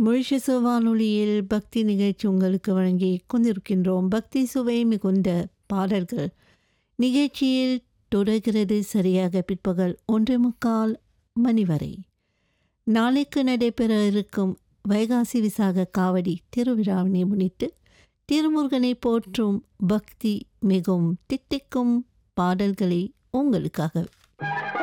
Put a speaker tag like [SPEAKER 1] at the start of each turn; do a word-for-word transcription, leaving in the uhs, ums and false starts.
[SPEAKER 1] Mauritius வானொலியில் பக்தி நிகழ்ச்சி உங்களுக்கு வழங்கி கொண்டிருக்கின்றோம். பக்தி சுவை மிகுந்த பாடல்கள் நிகழ்ச்சியில் தொடர்கிறது சரியாக பிற்பகல் ஒன்றே முக்கால் மணி வரை. நாளைக்கு நடைபெற இருக்கும் வைகாசி விசாக காவடி திருவிழாவினை முன்னிட்டு திருமுருகனை போற்றும் பக்தி மிகவும் தித்திக்கும் பாடல்களை உங்களுக்காக.